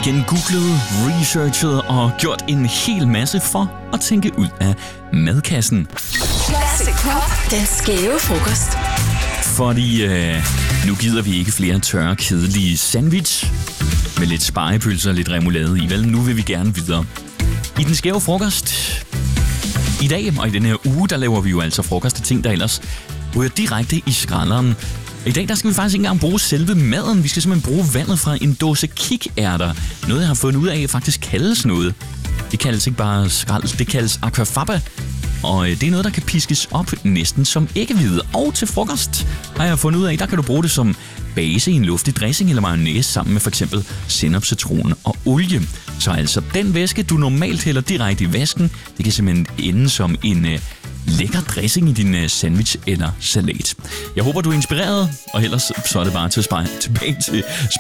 igen googlet, researchet og gjort en hel masse for at tænke ud af madkassen. Classic Pop. Den skæve frokost. Fordi nu gider vi ikke flere tørre, kedelige sandwich med lidt spegepølser og lidt remoulade i. Vel, nu vil vi gerne videre. I den skæve frokost i dag og i den her uge, der laver vi jo altså frokost af ting, der ellers ryger direkte i skralderen. I dag der skal vi faktisk ikke engang bruge selve maden. Vi skal simpelthen bruge vandet fra en dåse kikærter. Noget, jeg har fundet ud af, faktisk kaldes noget. Det kaldes ikke bare skrald, det kaldes aquafaba. Og det er noget, der kan piskes op næsten som æggehvide. Og til frokost har jeg fundet ud af, der kan du bruge det som base i en luftig dressing eller mayonnaise sammen med f.eks. sennep, citron og olie. Så altså den væske, du normalt hælder direkte i vasken, det kan simpelthen ende som en lækker dressing i din sandwich eller salat. Jeg håber, du er inspireret, og ellers så er det bare tilbage til